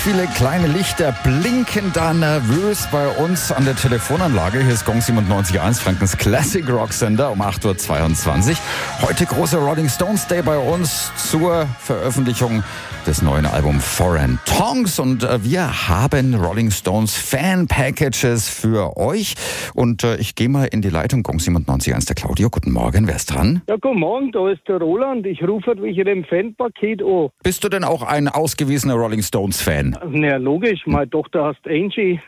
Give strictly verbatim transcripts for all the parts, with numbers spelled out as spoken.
viele kleine Lichter blinken da nervös bei uns an der Telefonanlage. Hier ist Gong siebenundneunzig Komma eins, Frankens Classic Rock Sender um acht Uhr zweiundzwanzig. Heute großer Rolling Stones Day bei uns zur Veröffentlichung des neuen Albums Foreign Tongues. Und äh, wir haben Rolling Stones Fan Packages für euch. Und äh, ich gehe mal in die Leitung. Gong siebenundneunzig Komma eins, der Claudio. Guten Morgen, wer ist dran? Ja, guten Morgen, da ist der Roland. Ich rufe wegen dem Fanpaket an. Bist du denn auch ein ausgewiesener Rolling Stones Fan? Na logisch, meine Tochter heißt Angie.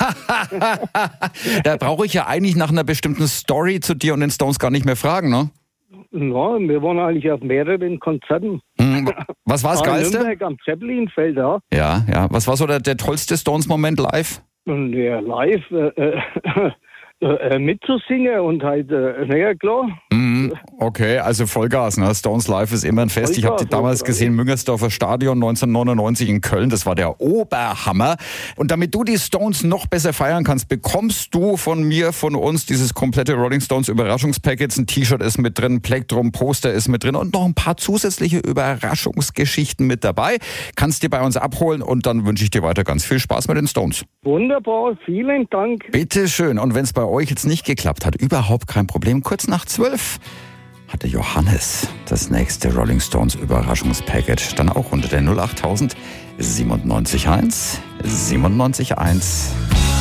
Da brauche ich ja eigentlich nach einer bestimmten Story zu dir und den Stones gar nicht mehr fragen, ne? Ja, wir waren eigentlich auf mehreren Konzerten. Hm, was war das Ah, in Geilste? Nürnberg am Zeppelinfeld, ja. Ja, ja. Was war so der, der tollste Stones-Moment live? Und ja, live äh, äh, äh, mitzusingen und halt, äh, naja, klar. Mhm, okay, also Vollgas, ne? Stones Live ist immer ein Fest. Ich habe die Vollgas, damals ja. gesehen, Müngersdorfer Stadion neunzehnhundertneunundneunzig in Köln. Das war der Oberhammer. Und damit du die Stones noch besser feiern kannst, bekommst du von mir, von uns, dieses komplette Rolling Stones Überraschungspaket. Ein T-Shirt ist mit drin, Plektrum, Poster ist mit drin und noch ein paar zusätzliche Überraschungsgeschichten mit dabei. Kannst dir bei uns abholen und dann wünsche ich dir weiter ganz viel Spaß mit den Stones. Wunderbar, vielen Dank. Bitte schön. Und wenn es bei euch jetzt nicht geklappt hat, überhaupt kein Problem. Kurz nach zwölf hatte Johannes das nächste Rolling Stones Überraschungspackage. Dann auch unter der null achttausend siebenundneunzig Komma eins, siebenundneunzig Komma eins.